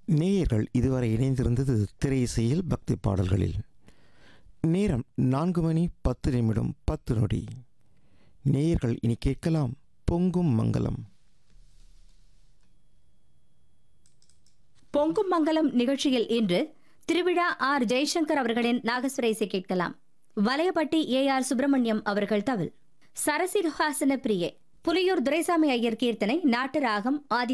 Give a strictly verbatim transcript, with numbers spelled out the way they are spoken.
நேயர்கள் இதுவரை இணைந்திருந்தது திரை இசையில் பக்தி பாடல்களில். நேரம் நான்கு மணி பத்து நிமிடம் பத்து நொடி. நேயர்கள் இனி கேட்கலாம் பொங்கும் மங்களம். பொங்கும் மங்கலம் நிகழ்ச்சியில் இன்று திருவிழா ஆர் ஜெய்சங்கர் அவர்களின் நாகஸ்வர இசை கேட்கலாம். வலையப்பட்டி ஏ ஆர் சுப்பிரமணியம் அவர்கள் தவில். சரசிருஹாசன பிரியே புலியூர் துரைசாமி ஐயர் கீர்த்தனை. நாட்டு ராகம் ஆதி